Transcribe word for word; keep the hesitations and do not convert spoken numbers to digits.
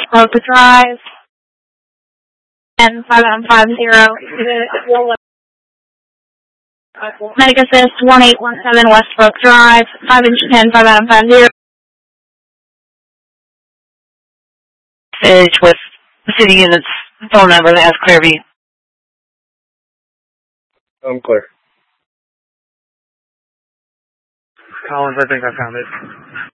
Westbrook Drive. And five nine five zero. Medic Assist one eight one seven Westbrook Drive. Five inch ten five nine five zero. Message with the city unit's phone number that has Clearview. I'm clear. Collins, I think I found it.